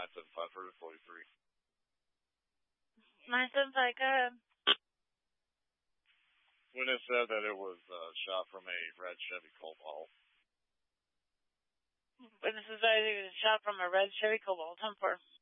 975, heard it 43. 975, go ahead. Witness said that it was shot from a red Chevy Cobalt. Witness said it was shot from a red Chevy Cobalt. 10-4.